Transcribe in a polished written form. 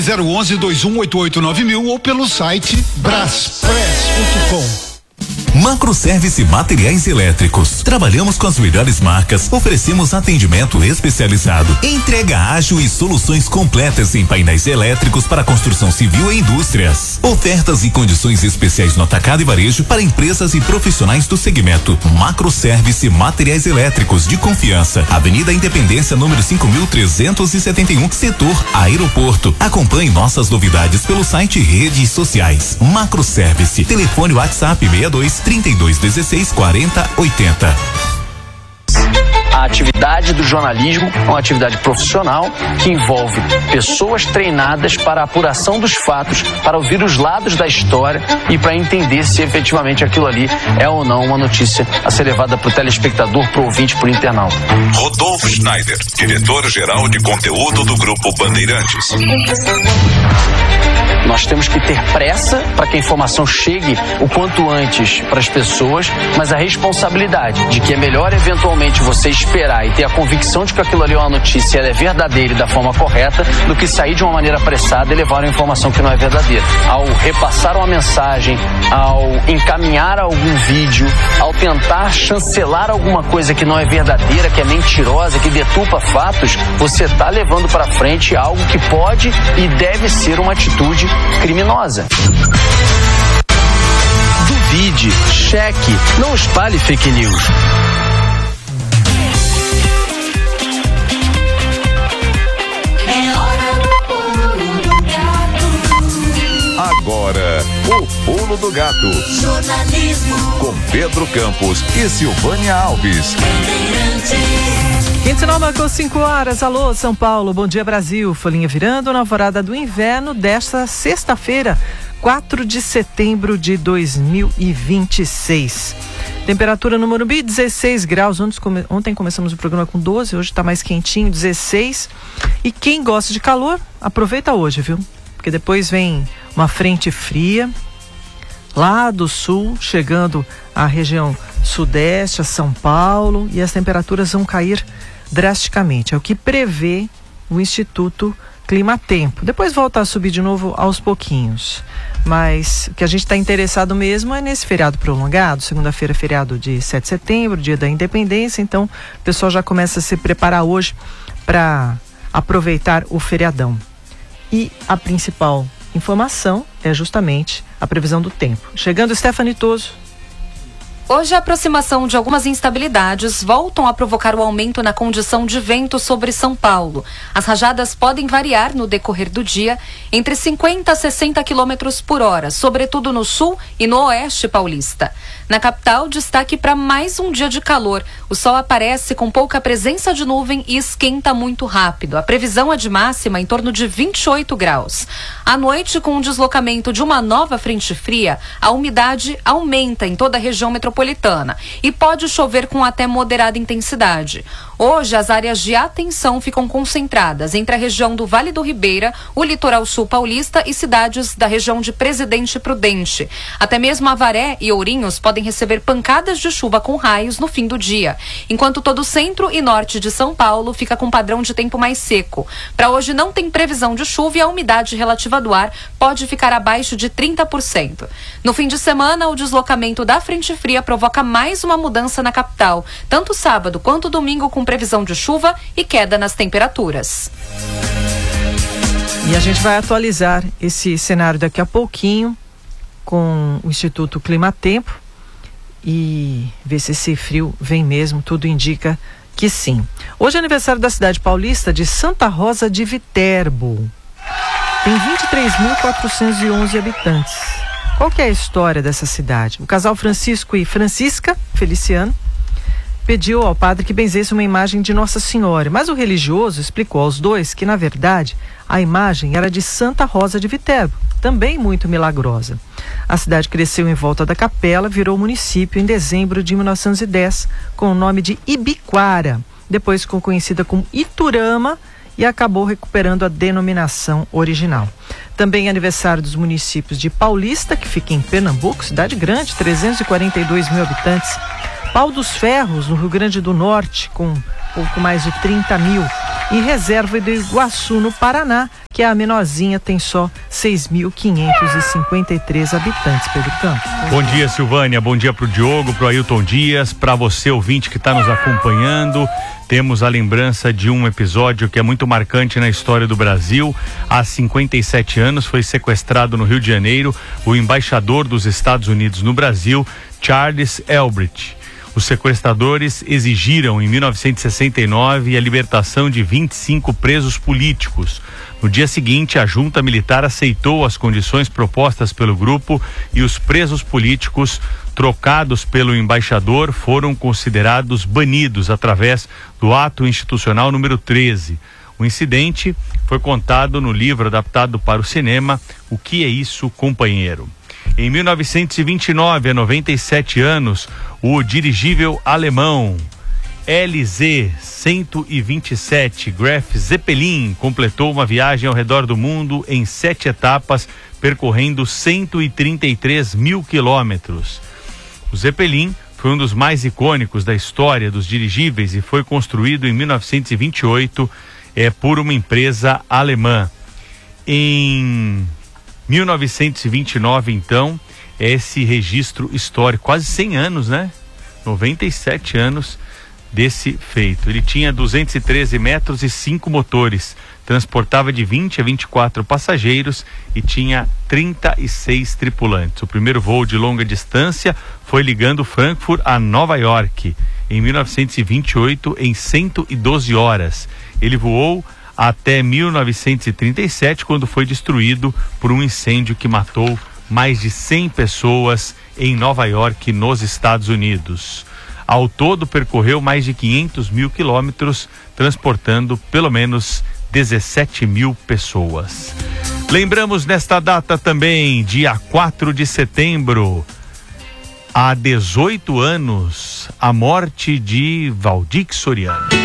011-2188-9000 ou pelo site braspress.com. Macroservice Materiais Elétricos. Trabalhamos com as melhores marcas, oferecemos atendimento especializado, entrega ágil e soluções completas em painéis elétricos para construção civil e indústrias. Ofertas e condições especiais no atacado e varejo para empresas e profissionais do segmento. Macroservice Materiais Elétricos de confiança. Avenida Independência, número 5371, setor Aeroporto. Acompanhe nossas novidades pelo site e redes sociais. Macroservice. Telefone WhatsApp 62-3216-4080. A atividade do jornalismo é uma atividade profissional que envolve pessoas treinadas para a apuração dos fatos, para ouvir os lados da história e para entender se efetivamente aquilo ali é ou não uma notícia a ser levada para o telespectador, para o ouvinte, para o internauta. Rodolfo Schneider, diretor-geral de conteúdo do Grupo Bandeirantes. Nós temos que ter pressa para que a informação chegue o quanto antes para as pessoas, mas a responsabilidade de que é melhor eventualmente você esperar e ter a convicção de que aquilo ali é uma notícia, ela é verdadeira e da forma correta, do que sair de uma maneira apressada e levar uma informação que não é verdadeira. Ao repassar uma mensagem, ao encaminhar algum vídeo, ao tentar chancelar alguma coisa que não é verdadeira, que é mentirosa, que deturpa fatos, você está levando para frente algo que pode e deve ser uma atitude criminosa. Duvide, cheque, não espalhe fake news. Agora, o Pulo do Gato. Jornalismo Com Pedro Campos e Silvânia Alves. Quinto marcou 5 horas. Alô, São Paulo. Bom dia, Brasil. Folhinha virando na alvorada do inverno desta sexta-feira, 4 de setembro de 2026. Temperatura no Morumbi, 16 graus. Ontem começamos o programa com 12, hoje está mais quentinho, 16. E quem gosta de calor, aproveita hoje, viu? Porque depois vem uma frente fria lá do sul, chegando à região sudeste, a São Paulo, e as temperaturas vão cair drasticamente. É o que prevê o Instituto Climatempo. Depois volta a subir de novo aos pouquinhos. Mas o que a gente está interessado mesmo é nesse feriado prolongado. Segunda-feira, feriado de 7 de setembro, dia da Independência. Então, o pessoal já começa a se preparar hoje para aproveitar o feriadão. E a principal informação é justamente a previsão do tempo. Chegando Stephanie Toso. Hoje, a aproximação de algumas instabilidades voltam a provocar o aumento na condição de vento sobre São Paulo. As rajadas podem variar no decorrer do dia entre 50 a 60 km por hora, sobretudo no sul e no oeste paulista. Na capital, destaque para mais um dia de calor. O sol aparece com pouca presença de nuvem e esquenta muito rápido. A previsão é de máxima em torno de 28 graus. À noite, com o deslocamento de uma nova frente fria, a umidade aumenta em toda a região metropolitana e pode chover com até moderada intensidade. Hoje, as áreas de atenção ficam concentradas entre a região do Vale do Ribeira, o litoral sul paulista e cidades da região de Presidente Prudente. Até mesmo Avaré e Ourinhos podem receber pancadas de chuva com raios no fim do dia, enquanto todo o centro e norte de São Paulo fica com padrão de tempo mais seco. Para hoje não tem previsão de chuva e a umidade relativa do ar pode ficar abaixo de 30%. No fim de semana, o deslocamento da frente fria provoca mais uma mudança na capital, tanto sábado quanto domingo, com previsão de chuva e queda nas temperaturas. E a gente vai atualizar esse cenário daqui a pouquinho com o Instituto Climatempo e ver se esse frio vem mesmo. Tudo indica que sim. Hoje é aniversário da cidade paulista de Santa Rosa de Viterbo. Tem 23.411 habitantes. Qual que é a história dessa cidade? O casal Francisco e Francisca Feliciano pediu ao padre que benzesse uma imagem de Nossa Senhora, mas o religioso explicou aos dois que, na verdade, a imagem era de Santa Rosa de Viterbo, também muito milagrosa. A cidade cresceu em volta da capela, virou município em dezembro de 1910, com o nome de Ibiquara. Depois ficou conhecida como Iturama e acabou recuperando a denominação original. Também é aniversário dos municípios de Paulista, que fica em Pernambuco, cidade grande, 342 mil habitantes, Pau dos Ferros, no Rio Grande do Norte, com pouco mais de 30 mil. E Reserva do Iguaçu, no Paraná, que é a menorzinha, tem só 6.553 habitantes, Pedro Campos. Bom dia, Silvânia. Bom dia para o Diogo, para o Ailton Dias, para você, ouvinte que está nos acompanhando. Temos a lembrança de um episódio que é muito marcante na história do Brasil. Há 57 anos foi sequestrado no Rio de Janeiro o embaixador dos Estados Unidos no Brasil, Charles Elbridge. Os sequestradores exigiram em 1969 a libertação de 25 presos políticos. No dia seguinte, a junta militar aceitou as condições propostas pelo grupo e os presos políticos trocados pelo embaixador foram considerados banidos através do ato institucional número 13. O incidente foi contado no livro adaptado para o cinema O Que é Isso, Companheiro? Em 1929, há 97 anos, o dirigível alemão LZ-127 Graf Zeppelin completou uma viagem ao redor do mundo em 7 etapas, percorrendo 133 mil quilômetros. O Zeppelin foi um dos mais icônicos da história dos dirigíveis e foi construído em 1928 por uma empresa alemã. Em 1929, então, esse registro histórico, quase 100 anos, né? 97 anos desse feito. Ele tinha 213 metros e 5 motores, transportava de 20 a 24 passageiros e tinha 36 tripulantes. O primeiro voo de longa distância foi ligando Frankfurt a Nova York, em 1928, em 112 horas. Ele voou até 1937, quando foi destruído por um incêndio que matou mais de 100 pessoas em Nova York, nos Estados Unidos. Ao todo, percorreu mais de 500 mil quilômetros, transportando pelo menos 17 mil pessoas. Lembramos nesta data também, dia 4 de setembro, há 18 anos, a morte de Valdir Soriano.